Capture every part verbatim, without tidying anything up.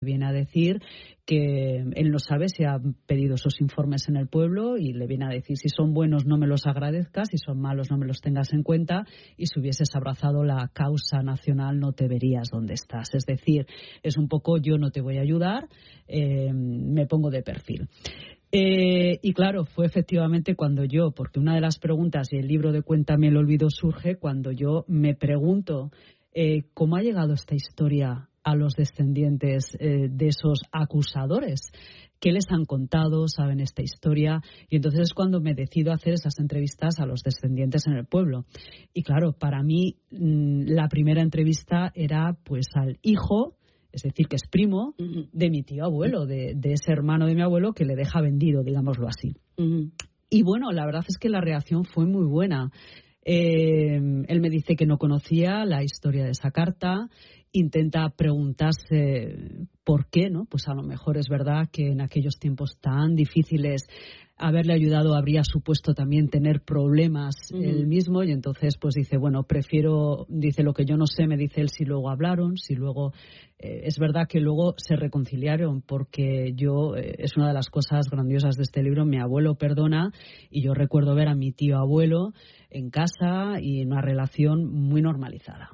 Viene a decir que él no sabe si ha pedido esos informes en el pueblo y le viene a decir si son buenos no me los agradezcas, si son malos no me los tengas en cuenta y si hubieses abrazado la causa nacional no te verías donde estás. Es decir, es un poco yo no te voy a ayudar, eh, me pongo de perfil. Eh, y claro, fue efectivamente cuando yo, porque una de las preguntas y el libro de Cuéntame el olvido surge cuando yo me pregunto eh, cómo ha llegado esta historia a los descendientes eh, de esos acusadores. ¿Qué les han contado? ¿Saben esta historia? Y entonces es cuando me decido hacer esas entrevistas a los descendientes en el pueblo. Y claro, para mí mmm, la primera entrevista era pues al hijo, es decir, que es primo uh-huh. de mi tío abuelo, de, de ese hermano de mi abuelo que le deja vendido, digámoslo así. Uh-huh. Y bueno, la verdad es que la reacción fue muy buena. Eh, él me dice que no conocía la historia de esa carta, intenta preguntarse por qué, ¿no? Pues a lo mejor es verdad que en aquellos tiempos tan difíciles haberle ayudado habría supuesto también tener problemas uh-huh. él mismo y entonces pues dice, bueno, prefiero, dice lo que yo no sé, me dice él si luego hablaron, si luego, eh, es verdad que luego se reconciliaron porque yo, eh, es una de las cosas grandiosas de este libro, mi abuelo perdona y yo recuerdo ver a mi tío abuelo en casa y en una relación muy normalizada.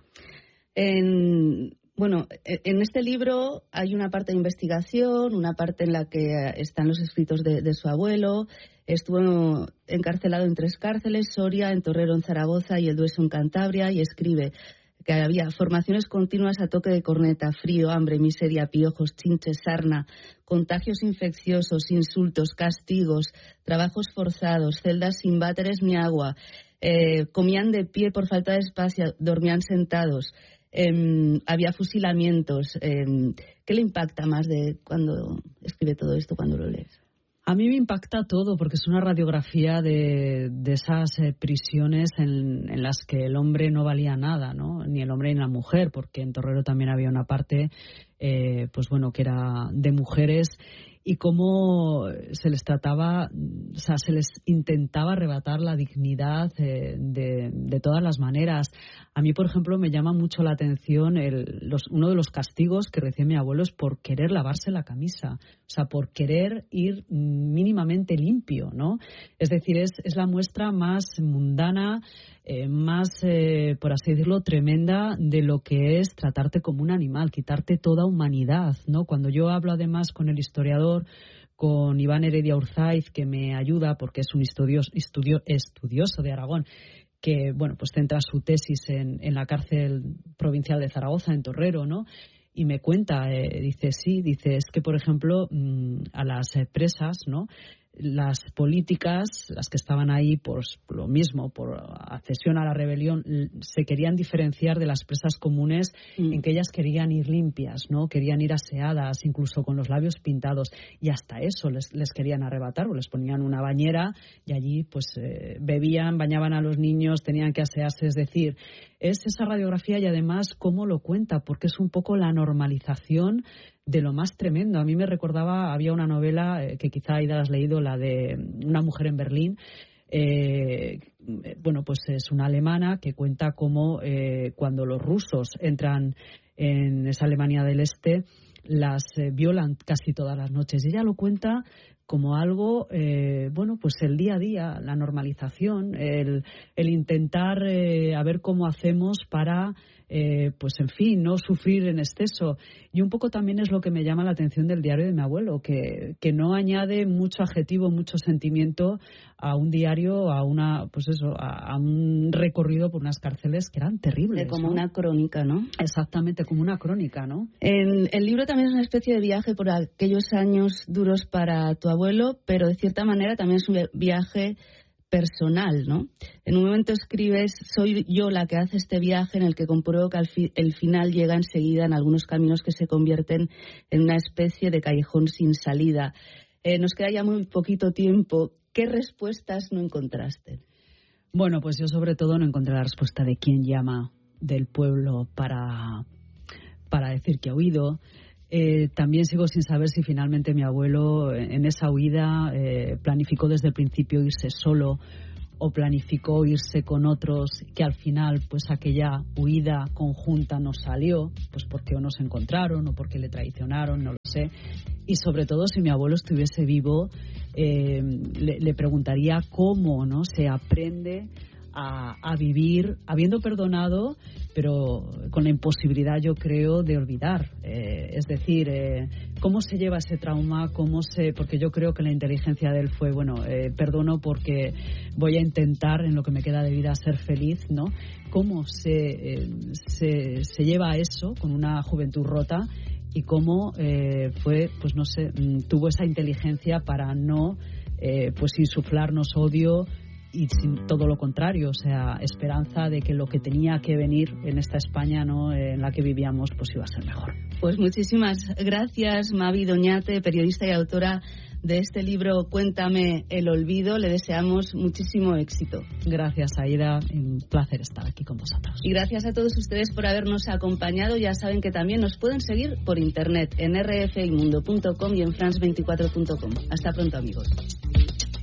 En, bueno, en este libro hay una parte de investigación, una parte en la que están los escritos de, de su abuelo. Estuvo encarcelado en tres cárceles, Soria, en Torrero, en Zaragoza y El Dueso, en Cantabria, y escribe que había formaciones continuas a toque de corneta, frío, hambre, miseria, piojos, chinches, sarna, contagios infecciosos, insultos, castigos, trabajos forzados, celdas sin váteres ni agua. Eh, comían de pie por falta de espacio, dormían sentados. Eh, había fusilamientos. Eh, ¿Qué le impacta más de cuando escribe todo esto, cuando lo lees? A mí me impacta todo porque es una radiografía de, de esas eh, prisiones en, en las que el hombre no valía nada, ¿no? Ni el hombre ni la mujer, porque en Torrero también había una parte, eh, pues bueno, que era de mujeres y cómo se les trataba, o sea, se les intentaba arrebatar la dignidad eh, de, de todas las maneras. A mí, por ejemplo, me llama mucho la atención el, los, uno de los castigos que recibe mi abuelo es por querer lavarse la camisa, o sea, por querer ir mínimamente limpio, ¿no? Es decir, es, es la muestra más mundana, eh, más, eh, por así decirlo, tremenda de lo que es tratarte como un animal, quitarte toda humanidad, ¿no? Cuando yo hablo además con el historiador, con Iván Heredia Urzaiz, que me ayuda porque es un estudioso, estudio, estudioso de Aragón, que bueno, pues centra su tesis en, en la cárcel provincial de Zaragoza, en Torrero, ¿no? Y me cuenta, eh, dice, sí, dice, es que, por ejemplo, mmm, a las eh, presas, ¿no? Las políticas, las que estaban ahí por lo mismo, por accesión a la rebelión, se querían diferenciar de las presas comunes mm. en que ellas querían ir limpias, ¿no? Querían ir aseadas, incluso con los labios pintados, y hasta eso les, les querían arrebatar, o les ponían una bañera y allí pues eh, bebían, bañaban a los niños, tenían que asearse, es decir, es esa radiografía y además cómo lo cuenta, porque es un poco la normalización de lo más tremendo. A mí me recordaba, había una novela eh, que quizá Aida has leído, la de Una mujer en Berlín. Eh, bueno, pues es una alemana que cuenta cómo eh, cuando los rusos entran en esa Alemania del Este, las eh, violan casi todas las noches. Y ella lo cuenta como algo, eh, bueno, pues el día a día, la normalización, el, el intentar eh, a ver cómo hacemos para, eh, pues en fin, no sufrir en exceso. Y un poco también es lo que me llama la atención del diario de mi abuelo, que, que no añade mucho adjetivo, mucho sentimiento a un diario, a una, pues eso, a, a un recorrido por unas cárceles que eran terribles. Como ¿no? Una crónica, ¿no? Exactamente, como una crónica, ¿no? En, el libro también es una especie de viaje por aquellos años duros para tu abuelo, pero de cierta manera también es un viaje personal, ¿no? En un momento escribes, soy yo la que hace este viaje en el que compruebo que al fi- el final llega enseguida en algunos caminos que se convierten en una especie de callejón sin salida. Eh, nos queda ya muy poquito tiempo. ¿Qué respuestas no encontraste? Bueno, pues yo sobre todo no encontré la respuesta de quién llama del pueblo para, para decir que ha huido. Eh, también sigo sin saber si finalmente mi abuelo en esa huida eh, planificó desde el principio irse solo o planificó irse con otros, que al final pues aquella huida conjunta no salió, pues porque o no se encontraron o porque le traicionaron, no lo sé. Y sobre todo, si mi abuelo estuviese vivo, eh, le, le preguntaría cómo, ¿no?, se aprende a, a vivir habiendo perdonado, pero con la imposibilidad, yo creo, de olvidar. Eh, es decir, eh, cómo se lleva ese trauma, cómo se, porque yo creo que la inteligencia de él fue, bueno, eh, perdono porque voy a intentar en lo que me queda de vida ser feliz, ¿no? Cómo se, eh, se, se lleva eso con una juventud rota y cómo eh, fue, pues no sé, tuvo esa inteligencia para no eh, pues insuflarnos odio y sin todo lo contrario, o sea, esperanza de que lo que tenía que venir en esta España, ¿no?, en la que vivíamos, pues iba a ser mejor. Pues muchísimas gracias, Mavi Doñate, periodista y autora de este libro Cuéntame el olvido. Le deseamos muchísimo éxito. Gracias, Aida, un placer estar aquí con vosotros. Y gracias a todos ustedes por habernos acompañado. Ya saben que también nos pueden seguir por internet en r f i mundo punto com y en france veinticuatro punto com. Hasta pronto, amigos.